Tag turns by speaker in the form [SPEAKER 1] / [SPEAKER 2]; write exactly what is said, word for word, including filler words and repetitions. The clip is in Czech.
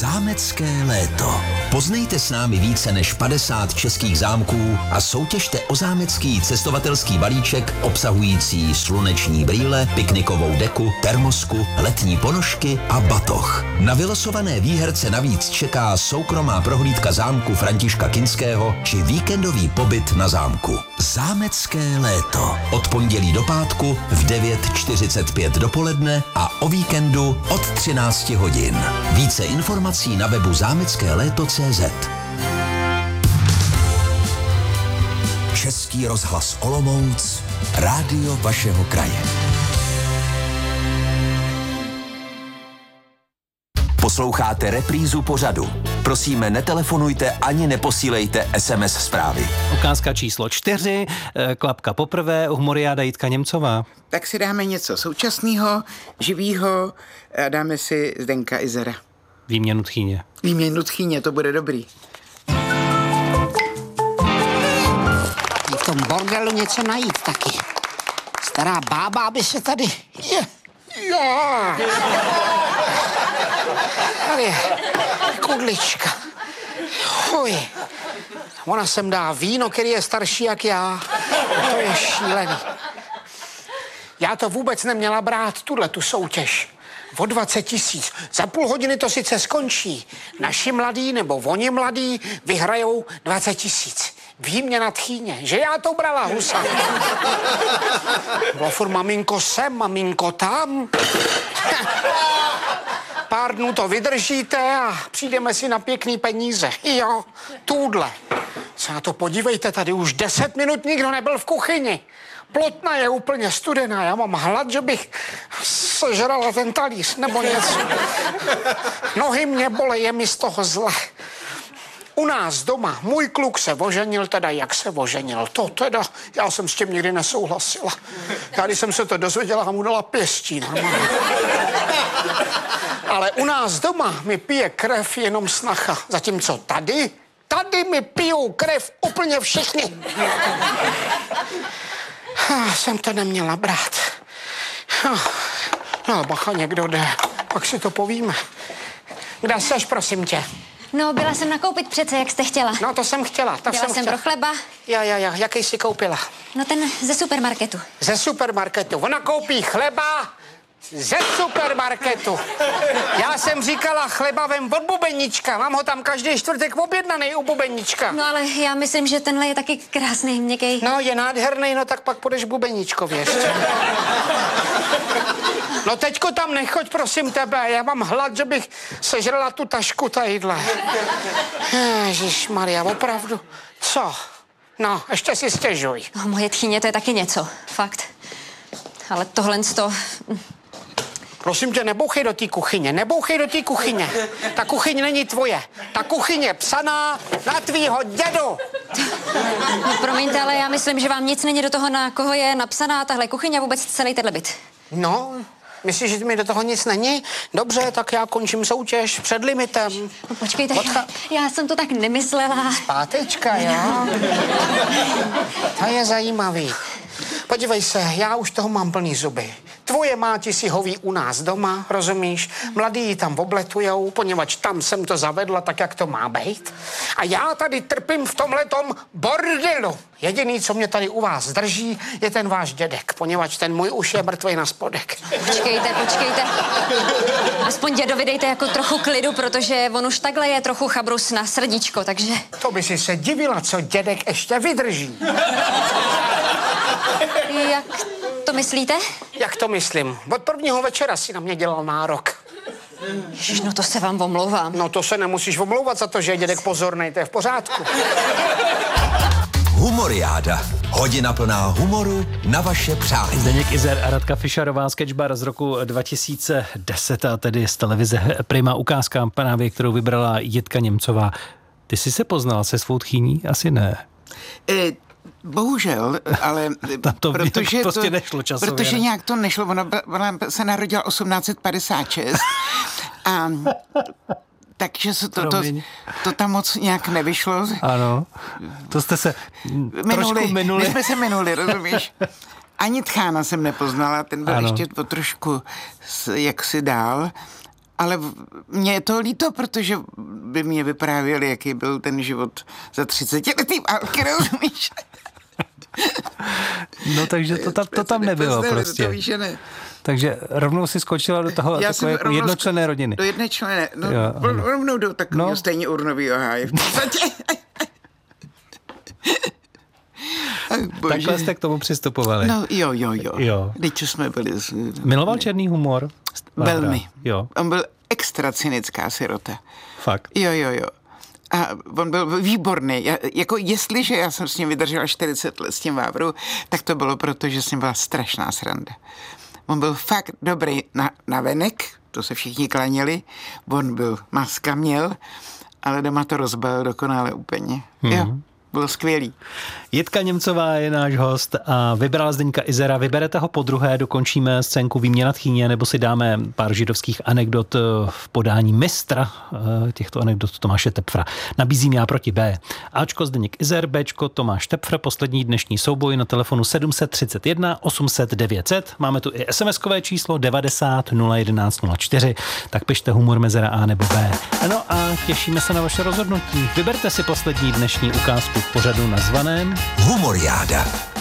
[SPEAKER 1] Zámecké léto. Poznejte s námi více než padesát českých zámků a soutěžte o zámecký cestovatelský balíček obsahující sluneční brýle, piknikovou deku, termosku, letní ponožky a batoh. Na vylosované výherce navíc čeká soukromá prohlídka zámku Františka Kinského či víkendový pobyt na zámku. Zámecké léto. Od pondělí do pátku v devět čtyřicet pět dopoledne a o víkendu od třinácti hodin. Více informací na webu zámecké léto tečka cé zet. Český rozhlas Olomouc, rádio vašeho kraje. Posloucháte reprízu pořadu. Prosíme, netelefonujte ani neposílejte es em es zprávy.
[SPEAKER 2] Ukázka číslo čtyři, klapka poprvé, humoriáda Jitka Němcová.
[SPEAKER 3] Tak si dáme něco současného, živýho a dáme si Zdenka Izera.
[SPEAKER 2] Výměnu tchýně.
[SPEAKER 3] Výměnu tchýně, to bude dobrý.
[SPEAKER 4] V tom bordelu něco najít taky. Stará bába by se tady... Je. Já. Tady je kudlička. Fuj. Ona sem dá víno, který je starší jak já. To je šílený. Já to vůbec neměla brát, tuhle tu soutěž. O dvacet tisíc. Za půl hodiny to sice skončí. Naši mladí nebo oni mladí vyhrajou dvacet tisíc. Výměna tchýně, že já to brala, husa. Bylo furt maminko sem, maminko tam. Pár dnů to vydržíte a přijdeme si na pěkný peníze. Jo, tuhle. Co na to podívejte, tady už deset minut nikdo nebyl v kuchyni. Plotna je úplně studená, já mám hlad, že bych sežrala ten talíř nebo něco. Nohy mě bolej, je mi z toho zle. U nás doma můj kluk se oženil, teda jak se oženil, to teda, já jsem s tím nikdy nesouhlasila. Já když jsem se to dozvěděla, mu dala pěstí normálně. Ale u nás doma mi pije krev jenom snacha, zatímco tady, tady mi pijou krev úplně všichni. Jsem to neměla brát. No, bacha, někdo jde, pak si to povíme. Kde seš, prosím tě?
[SPEAKER 5] No, byla jsem nakoupit přece, jak jste chtěla.
[SPEAKER 3] No, to jsem chtěla, to
[SPEAKER 5] Byla
[SPEAKER 3] jsem
[SPEAKER 5] jsem
[SPEAKER 3] chtěla.
[SPEAKER 5] pro chleba.
[SPEAKER 3] Ja, ja, ja, jaký jsi koupila?
[SPEAKER 5] No ten ze supermarketu.
[SPEAKER 3] Ze supermarketu. Ona koupí chleba ze supermarketu. Já jsem říkala chleba vem od bubenička. Mám ho tam každý čtvrtek objednaný u bubenička.
[SPEAKER 5] No ale já myslím, že tenhle je taky krásný, měkký.
[SPEAKER 3] No, je nádherný, no tak pak půjdeš bubeničkově ještě. No teďko tam nechoď, prosím tebe, já mám hlad, že bych sežrala tu tašku tadyhle. Ježišmarja, opravdu. Co? No, ještě si stěžuj.
[SPEAKER 5] No, moje tchýně, to je taky něco, fakt. Ale tohle to...
[SPEAKER 3] Prosím tě, nebouchej do té kuchyně, nebouchej do té kuchyně. Ta kuchyň není tvoje. Ta kuchyň je psaná na tvýho dědu.
[SPEAKER 5] No promiňte, ale já myslím, že vám nic není do toho, na koho je napsaná tahle kuchyně a vůbec celý tenhle byt.
[SPEAKER 3] No, myslíš, že mi do toho nic není? Dobře, tak já končím soutěž před limitem.
[SPEAKER 5] No počkejte,
[SPEAKER 3] Odcha-
[SPEAKER 5] já, já jsem to tak nemyslela.
[SPEAKER 3] Pátečka, jo? To je zajímavý. Podívej se, já už toho mám plný zuby. Tvoje máti si hoví u nás doma, rozumíš? Mladí ji tam obletujou, poněvadž tam jsem to zavedla tak, jak to má být. A já tady trpím v tomhletom bordelu. Jediný, co mě tady u vás drží, je ten váš dědek, poněvadž ten můj už je mrtvej na spodek.
[SPEAKER 5] Počkejte, počkejte. Aspoň dědovi dejte jako trochu klidu, protože on už takhle je trochu chabrus na srdíčko, takže...
[SPEAKER 3] To by si se divila, co dědek ještě vydrží.
[SPEAKER 5] Jak to myslíte?
[SPEAKER 3] Jak to myslím? Od prvního večera si na mě dělal nárok.
[SPEAKER 5] Ježiš, no to se vám omlouvám.
[SPEAKER 3] No to se nemusíš omlouvat za to, že je dědek pozornej, to je v pořádku.
[SPEAKER 1] Humoriáda. Hodina plná humoru na vaše přání.
[SPEAKER 2] Zdeněk Izer a Radka Fischerová, sketchbar z roku dva tisíce deset, a tedy z televize Prima, ukázka právě, kterou vybrala Jitka Němcová. Ty jsi se poznala se svou tchýní? Asi ne.
[SPEAKER 3] E- Bohužel, ale
[SPEAKER 2] Tam to
[SPEAKER 3] protože
[SPEAKER 2] prostě
[SPEAKER 3] to,
[SPEAKER 2] nešlo časově.
[SPEAKER 3] Protože nějak to nešlo, ona, ona se narodila osmnáct set padesát šest a takže se to, to, to tam moc nějak nevyšlo.
[SPEAKER 2] Ano, to jste se
[SPEAKER 3] minuli,
[SPEAKER 2] trošku minuli.
[SPEAKER 3] My jsme se minuli, rozumíš? Ani Tchána jsem nepoznala, ten byl
[SPEAKER 2] ano.
[SPEAKER 3] ještě o trošku jaksi dál.
[SPEAKER 6] Ale mě je to líto, protože by mě vyprávěli, jaký byl ten život za třicetiletým Alky, rozumíš?
[SPEAKER 2] No takže to, to, to tam nebylo prostě.
[SPEAKER 6] To víš, že ne.
[SPEAKER 2] Takže rovnou si skočila do toho
[SPEAKER 6] Já
[SPEAKER 2] takové jako jednočlenné rodiny.
[SPEAKER 6] Do jednočlenné, no
[SPEAKER 2] jo,
[SPEAKER 6] rovnou do takového
[SPEAKER 2] no.
[SPEAKER 6] stejně urnovýho háje v podstatě.
[SPEAKER 2] Takhle jste k tomu přistupovali.
[SPEAKER 6] No jo, jo, jo.
[SPEAKER 2] jo.
[SPEAKER 6] Teď jsme byli... Z...
[SPEAKER 2] Miloval černý humor?
[SPEAKER 6] Velmi.
[SPEAKER 2] Jo.
[SPEAKER 6] On byl extra cynická sirota.
[SPEAKER 2] Fakt?
[SPEAKER 6] Jo, jo, jo. A on byl výborný. Já, jako jestliže já jsem s ním vydržela čtyřicet let s tím Vávru, tak to bylo proto, že s ním byla strašná sranda. On byl fakt dobrý na, na venek, to se všichni klaněli. On byl, maska měl, ale doma to rozbalil dokonale úplně. Mm. Jo. Bylo skvělý.
[SPEAKER 2] Jitka Němcová je náš host a vybrala Zdeňka Izera. Vyberete ho po druhé, dokončíme scénku Výměna tchýně, nebo si dáme pár židovských anekdot v podání mistra těchto anekdot Tomáše Tepfra. Nabízím Já proti B. Ačko Zdeněk Izer, Bčko Tomáš Tepfr, poslední dnešní souboj na telefonu sedm set třicet jedna osm set devět set. Máme tu i SMSkové číslo devadesát nula jedenáct nula čtyři, tak pište humor mezera A nebo B. No a těšíme se na vaše rozhodnutí. Vyberte si poslední dnešní ukázku v pořadu nazvaném
[SPEAKER 1] Humoriáda.